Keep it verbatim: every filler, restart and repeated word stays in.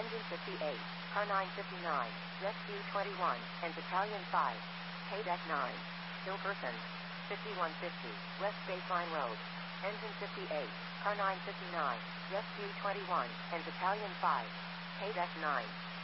Engine fifty-eight, Car nine fifty-nine, Rescue twenty-one, and Battalion five. K-Deck nine. Still person. fifty-one fifty, West Baseline Road. Engine fifty-eight, Car nine fifty-nine, Rescue twenty-one, and Battalion five. K-Deck nine.